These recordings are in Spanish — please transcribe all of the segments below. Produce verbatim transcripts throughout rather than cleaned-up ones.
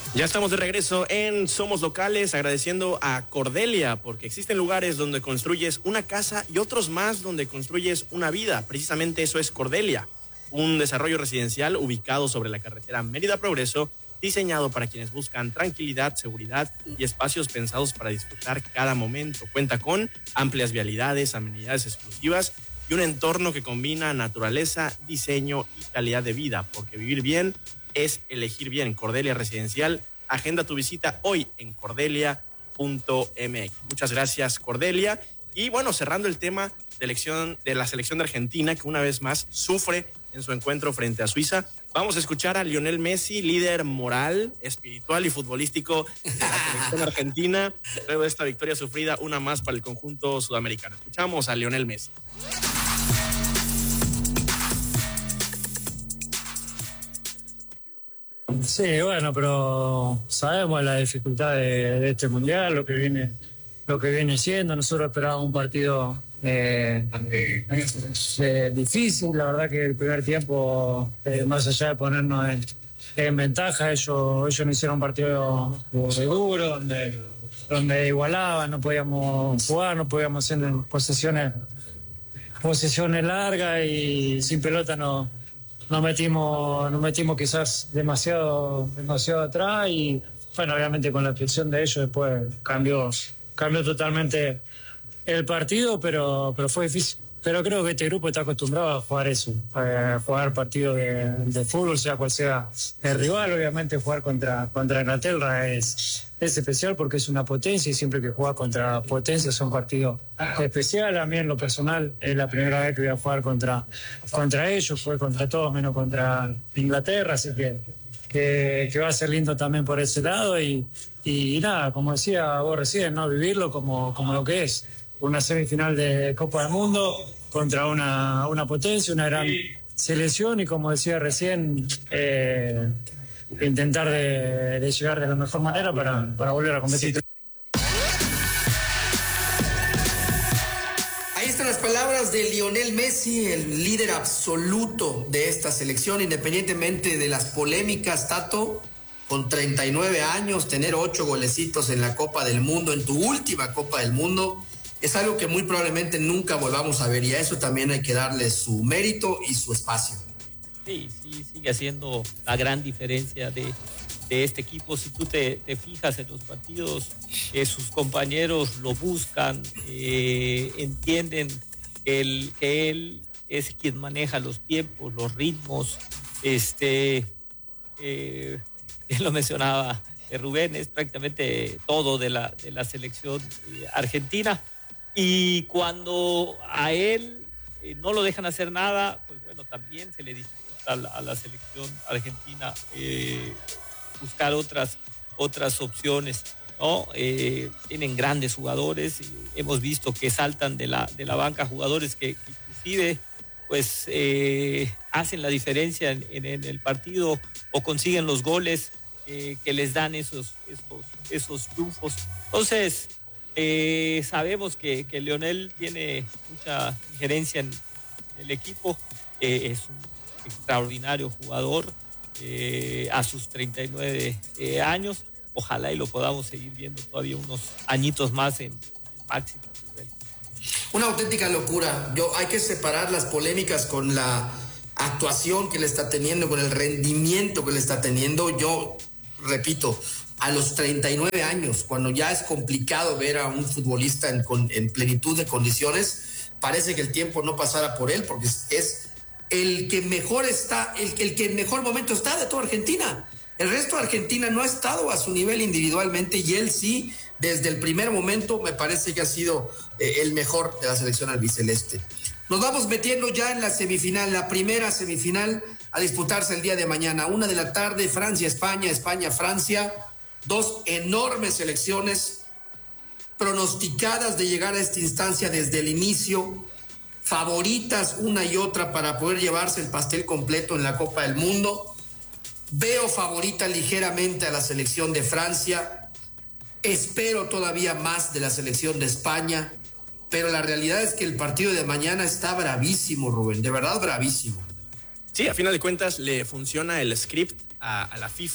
Ya estamos de regreso en Somos Locales, agradeciendo a Cordelia, porque existen lugares donde construyes una casa y otros más donde construyes una vida. Precisamente eso es Cordelia, un desarrollo residencial ubicado sobre la carretera Mérida Progreso, diseñado para quienes buscan tranquilidad, seguridad y espacios pensados para disfrutar cada momento. Cuenta con amplias vialidades, amenidades exclusivas y un entorno que combina naturaleza, diseño y calidad de vida, porque vivir bien es elegir bien. Cordelia Residencial, agenda tu visita hoy en cordelia punto m x. Muchas gracias, Cordelia. Y bueno, cerrando el tema de, elección, de la selección de Argentina, que una vez más sufre en su encuentro frente a Suiza, vamos a escuchar a Lionel Messi, líder moral, espiritual y futbolístico de la selección argentina, luego de esta victoria sufrida, una más para el conjunto sudamericano. Escuchamos a Lionel Messi. Sí, bueno, pero sabemos la dificultad de, de este mundial, lo que viene, lo que viene siendo. Nosotros esperábamos un partido eh, eh, difícil. La verdad que el primer tiempo, eh, más allá de ponernos en, en ventaja, ellos, ellos no hicieron un partido seguro, donde, donde igualaban, no podíamos jugar, no podíamos hacer posesiones, posesiones largas y sin pelota no. Nos metimos, nos metimos quizás demasiado, demasiado atrás y bueno, obviamente con la expulsión de ellos después cambió, cambió totalmente el partido, pero, pero fue difícil. Pero creo que este grupo está acostumbrado a jugar eso, a jugar partidos de, de fútbol, sea cual sea el rival. Obviamente jugar contra, contra Inglaterra es, es especial porque es una potencia y siempre que juegas contra potencia son partidos especiales. A mí en lo personal es la primera vez que voy a jugar contra, contra ellos, fue contra todos menos contra Inglaterra, así que, que, que va a ser lindo también por ese lado y, y nada, como decía vos recién, ¿no? Vivirlo como, como lo que es. Una semifinal de Copa del Mundo contra una, una potencia, una gran selección y como decía recién, eh, intentar de, de llegar de la mejor manera para, para volver a competir. Ahí están las palabras de Lionel Messi, el líder absoluto de esta selección, independientemente de las polémicas, Tato, con treinta y nueve años, tener ocho golecitos en la Copa del Mundo, en tu última Copa del Mundo, es algo que muy probablemente nunca volvamos a ver y a eso también hay que darle su mérito y su espacio. Sí, sí, sigue haciendo la gran diferencia de, de este equipo. Si tú te, te fijas en los partidos, eh, sus compañeros lo buscan, eh, entienden el, que él es quien maneja los tiempos, los ritmos. Este, eh, él lo mencionaba, eh, Rubén, es prácticamente todo de la, de la selección eh, argentina. Y cuando a él eh, no lo dejan hacer nada, pues bueno, también se le dificulta a la, a la selección argentina eh, buscar otras, otras opciones, ¿no? Eh, tienen grandes jugadores, y hemos visto que saltan de la, de la banca jugadores que, que inclusive pues eh, hacen la diferencia en, en, en el partido o consiguen los goles eh, que les dan esos, esos, esos triunfos. Entonces, Eh, sabemos que, que Lionel tiene mucha injerencia en el equipo, eh, es un extraordinario jugador eh, a sus treinta y nueve eh, años, ojalá y lo podamos seguir viendo todavía unos añitos más en máximo nivel. Una auténtica locura. Yo, hay que separar las polémicas con la actuación que le está teniendo, con el rendimiento que le está teniendo. Yo repito, a los treinta y nueve años, cuando ya es complicado ver a un futbolista en, en plenitud de condiciones, parece que el tiempo no pasara por él, porque es, es el que mejor está, el, el que en mejor momento está de toda Argentina. El resto de Argentina no ha estado a su nivel individualmente y él sí, desde el primer momento, me parece que ha sido eh, el mejor de la selección albiceleste. Nos vamos metiendo ya en la semifinal, la primera semifinal a disputarse el día de mañana, una de la tarde, Francia-España, España-Francia. Dos enormes selecciones pronosticadas de llegar a esta instancia desde el inicio, favoritas una y otra para poder llevarse el pastel completo en la Copa del Mundo. Veo favorita ligeramente a la selección de Francia, espero todavía más de la selección de España, pero la realidad es que el partido de mañana está bravísimo, Rubén, de verdad bravísimo. Sí, a final de cuentas le funciona el script a, a la FIFA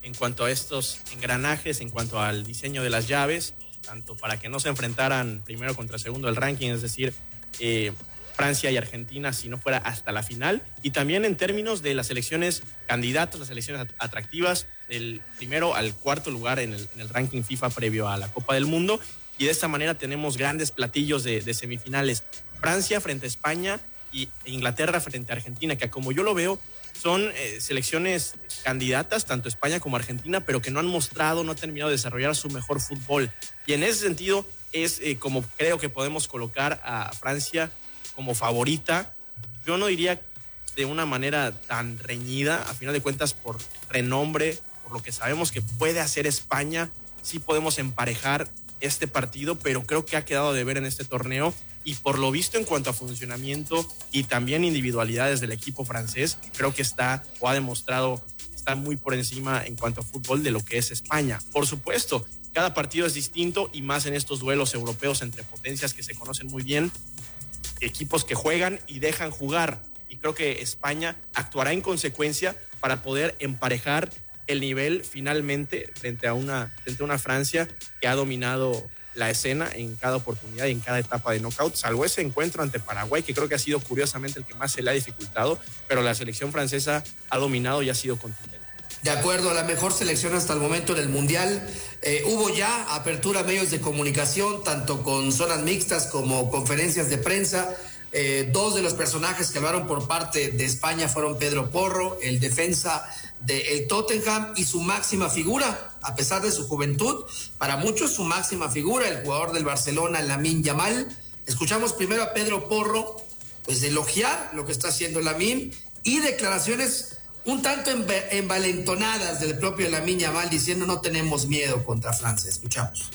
en cuanto a estos engranajes, en cuanto al diseño de las llaves, tanto para que no se enfrentaran primero contra segundo del ranking, es decir, eh, Francia y Argentina, si no fuera hasta la final, y también en términos de las selecciones candidatas, las selecciones atractivas, del primero al cuarto lugar en el, en el ranking FIFA previo a la Copa del Mundo, y de esta manera tenemos grandes platillos de, de semifinales. Francia frente a España y Inglaterra frente a Argentina, que como yo lo veo, son eh, selecciones candidatas, tanto España como Argentina, pero que no han mostrado, no han terminado de desarrollar su mejor fútbol. Y en ese sentido es eh, como creo que podemos colocar a Francia como favorita. Yo no diría de una manera tan reñida, a final de cuentas por renombre, por lo que sabemos que puede hacer España, sí podemos emparejar este partido, pero creo que ha quedado de ver en este torneo, y por lo visto en cuanto a funcionamiento y también individualidades del equipo francés, creo que está o ha demostrado está muy por encima en cuanto a fútbol de lo que es España. Por supuesto, cada partido es distinto, y más en estos duelos europeos entre potencias que se conocen muy bien, equipos que juegan y dejan jugar, y creo que España actuará en consecuencia para poder emparejar el nivel finalmente frente a una, frente a una Francia que ha dominado la escena en cada oportunidad y en cada etapa de knockout, salvo ese encuentro ante Paraguay, que creo que ha sido curiosamente el que más se le ha dificultado, pero la selección francesa ha dominado y ha sido contundente. De acuerdo, la mejor selección hasta el momento en el Mundial. Eh, hubo ya apertura a medios de comunicación, tanto con zonas mixtas como conferencias de prensa. Eh, dos de los personajes que hablaron por parte de España fueron Pedro Porro, el defensa del Tottenham, y su máxima figura, a pesar de su juventud, para muchos su máxima figura, el jugador del Barcelona, Lamine Yamal. Escuchamos primero a Pedro Porro, pues elogiar lo que está haciendo Lamine, y declaraciones un tanto envalentonadas del propio Lamine Yamal diciendo no tenemos miedo contra Francia. Escuchamos.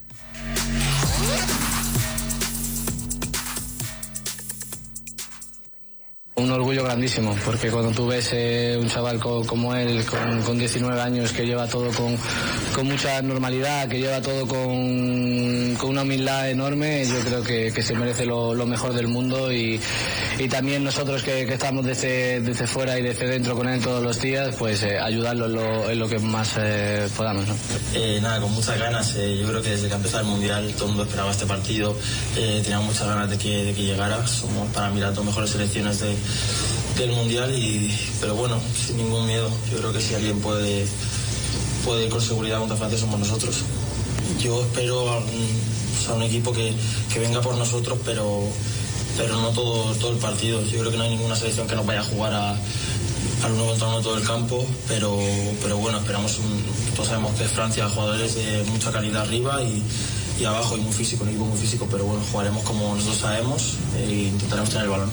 Un orgullo grandísimo, porque cuando tú ves eh, un chaval co como él, con, con diecinueve años, que lleva todo con, con mucha normalidad, que lleva todo con, con una humildad enorme, yo creo que, que se merece lo, lo mejor del mundo, y, y también nosotros que, que estamos desde, desde fuera y desde dentro con él todos los días, pues eh, ayudarlo en lo, en lo que más eh, podamos, ¿no? Eh, nada, con muchas ganas. Eh, yo creo que desde que empezó el Mundial todo el mundo esperaba este partido. Eh, teníamos muchas ganas de que, de que llegara. Somos para mí las dos mejores selecciones de, del Mundial, y, pero bueno, sin ningún miedo. Yo creo que si alguien puede, puede ir con seguridad contra Francia somos nosotros. Yo espero a un, pues a un equipo que, que venga por nosotros, pero, pero no todo, todo el partido. Yo creo que no hay ninguna selección que nos vaya a jugar a al uno contra uno todo el campo, pero, pero bueno, esperamos un, todos sabemos que Francia, jugadores de mucha calidad arriba y, y abajo, y muy físico, un equipo muy físico, pero bueno, jugaremos como nosotros sabemos e intentaremos tener el balón.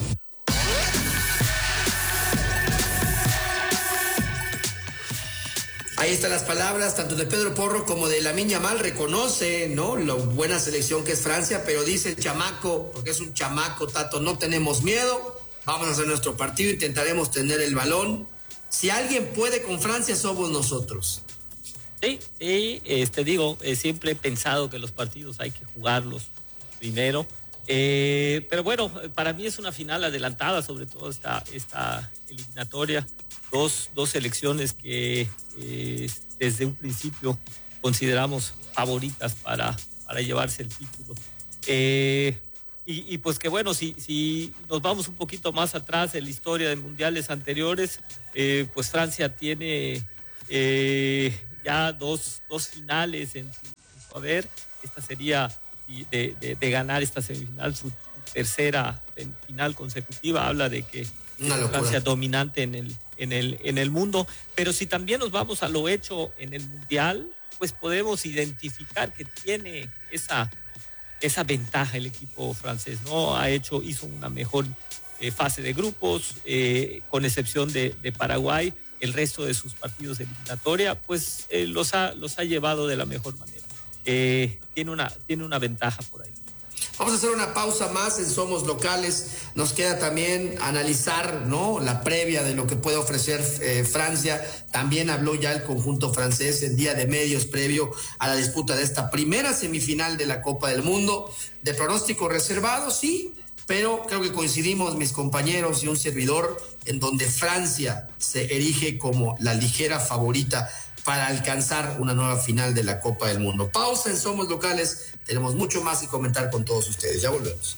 Ahí están las palabras tanto de Pedro Porro como de Lamine Yamal. Reconoce, ¿no?, la buena selección que es Francia, pero dice el chamaco, porque es un chamaco, Tato, no tenemos miedo, vamos a hacer nuestro partido, intentaremos tener el balón. Si alguien puede con Francia, somos nosotros. Sí, y este, digo, eh, siempre he pensado que los partidos hay que jugarlos primero. Eh, pero bueno, para mí es una final adelantada, sobre todo esta, esta eliminatoria. Dos, dos selecciones que eh, desde un principio consideramos favoritas para, para llevarse el título. Eh, y, y pues que bueno, si, si nos vamos un poquito más atrás en la historia de mundiales anteriores, eh, pues Francia tiene eh, ya dos, dos finales en su, en su haber. Esta sería, de, de, de ganar esta semifinal, su tercera final consecutiva. Habla de que Francia dominante en el, en, el, en el mundo. Pero si también nos vamos a lo hecho en el mundial, pues podemos identificar que tiene esa, esa ventaja el equipo francés, ¿no? Ha hecho, hizo una mejor eh, fase de grupos, eh, con excepción de, de Paraguay. El resto de sus partidos de eliminatoria, pues eh, los, ha, los ha llevado de la mejor manera. Eh, tiene, una, tiene una ventaja por ahí. Vamos a hacer una pausa más en Somos Locales. Nos queda también analizar, ¿no?, la previa de lo que puede ofrecer eh, Francia. También habló ya el conjunto francés en día de medios previo a la disputa de esta primera semifinal de la Copa del Mundo. De pronóstico reservado, sí, pero creo que coincidimos mis compañeros y un servidor en donde Francia se erige como la ligera favorita para alcanzar una nueva final de la Copa del Mundo. Pausa en Somos Locales, tenemos mucho más que comentar con todos ustedes. Ya volvemos.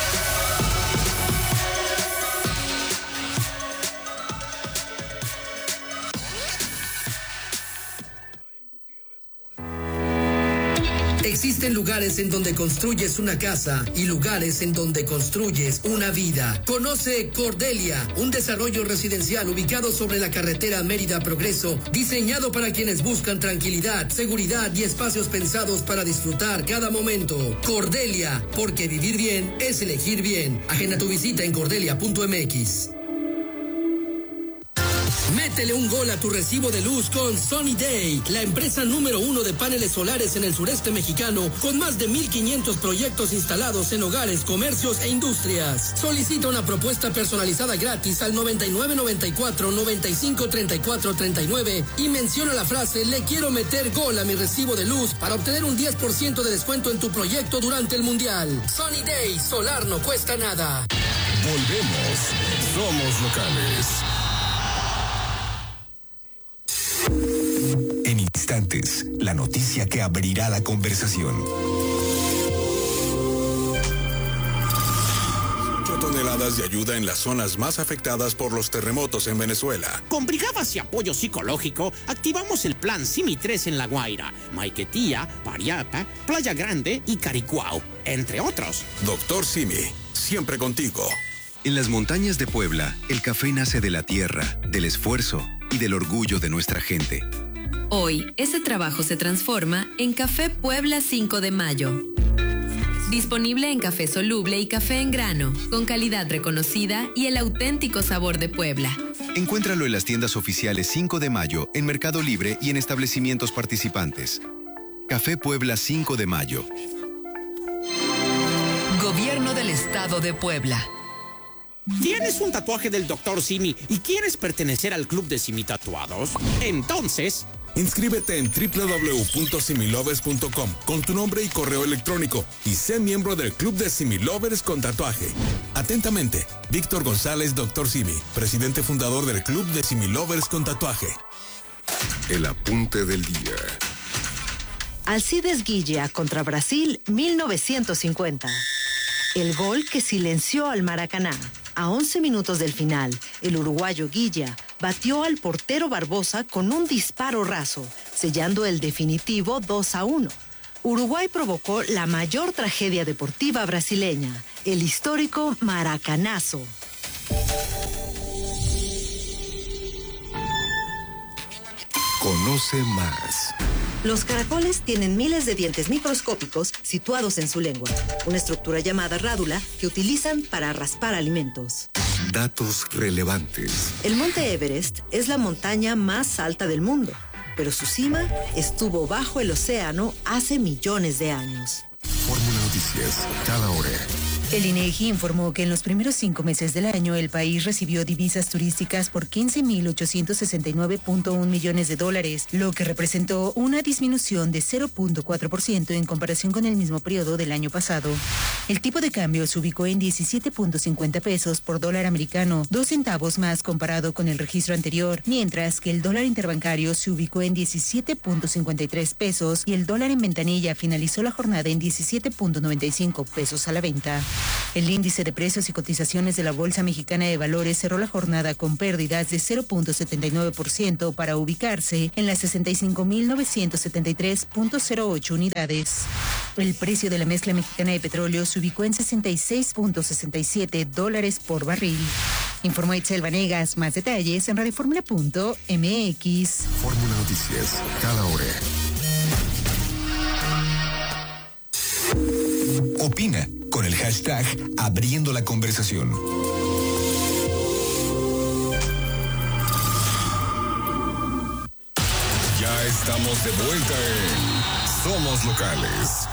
Existen lugares en donde construyes una casa y lugares en donde construyes una vida. Conoce Cordelia, un desarrollo residencial ubicado sobre la carretera Mérida Progreso, diseñado para quienes buscan tranquilidad, seguridad y espacios pensados para disfrutar cada momento. Cordelia, porque vivir bien es elegir bien. Agenda tu visita en cordelia punto m x. Métele un gol a tu recibo de luz con Sunny Day, la empresa número uno de paneles solares en el sureste mexicano, con más de mil quinientos proyectos instalados en hogares, comercios e industrias. Solicita una propuesta personalizada gratis al noventa y nueve noventa y cuatro noventa y cinco treinta y cuatro treinta y nueve y menciona la frase "le quiero meter gol a mi recibo de luz" para obtener un diez por ciento de descuento en tu proyecto durante el Mundial. Sunny Day, solar no cuesta nada. Volvemos. Somos locales. En instantes, la noticia que abrirá la conversación. ocho toneladas de ayuda en las zonas más afectadas por los terremotos en Venezuela. Con brigadas y apoyo psicológico, activamos el plan Simi tres en La Guaira, Maiquetía, Pariapa, Playa Grande y Caricuao, entre otros. Doctor Simi, siempre contigo. En las montañas de Puebla, el café nace de la tierra, del esfuerzo y del orgullo de nuestra gente. Hoy, ese trabajo se transforma en Café Puebla cinco de mayo. Disponible en café soluble y café en grano, con calidad reconocida y el auténtico sabor de Puebla. Encuéntralo en las tiendas oficiales cinco de mayo, en Mercado Libre y en establecimientos participantes. Café Puebla cinco de mayo. Gobierno del Estado de Puebla. ¿Tienes un tatuaje del doctor Simi y quieres pertenecer al club de Simi Tatuados? Entonces, inscríbete en doble u doble u doble u punto similovers punto com con tu nombre y correo electrónico y sé miembro del club de Similovers con tatuaje. Atentamente, Víctor González, doctor Simi, presidente fundador del club de Similovers con tatuaje. El apunte del día. Alcides Guilla contra Brasil, mil novecientos cincuenta. El gol que silenció al Maracaná. A once minutos del final, el uruguayo Guilla batió al portero Barbosa con un disparo raso, sellando el definitivo dos a uno. Uruguay provocó la mayor tragedia deportiva brasileña, el histórico Maracanazo. Conoce más. Los caracoles tienen miles de dientes microscópicos situados en su lengua, una estructura llamada rádula que utilizan para raspar alimentos. Datos relevantes. El monte Everest es la montaña más alta del mundo, pero su cima estuvo bajo el océano hace millones de años. Fórmula Noticias, cada hora. El INEGI informó que en los primeros cinco meses del año el país recibió divisas turísticas por quince mil ochocientos sesenta y nueve punto uno millones de dólares, lo que representó una disminución de cero punto cuatro por ciento en comparación con el mismo periodo del año pasado. El tipo de cambio se ubicó en diecisiete punto cincuenta pesos por dólar americano, dos centavos más comparado con el registro anterior, mientras que el dólar interbancario se ubicó en diecisiete punto cincuenta y tres pesos y el dólar en ventanilla finalizó la jornada en diecisiete punto noventa y cinco pesos a la venta. El índice de precios y cotizaciones de la Bolsa Mexicana de Valores cerró la jornada con pérdidas de cero punto setenta y nueve por ciento para ubicarse en las sesenta y cinco mil novecientos setenta y tres punto cero ocho unidades. El precio de la mezcla mexicana de petróleo se ubicó en sesenta y seis punto sesenta y siete dólares por barril. Informó Itzel Vanegas. Más detalles en radioformula punto m x. Fórmula Noticias, cada hora. Opina con el hashtag Abriendo la Conversación. Ya estamos de vuelta en Somos Locales.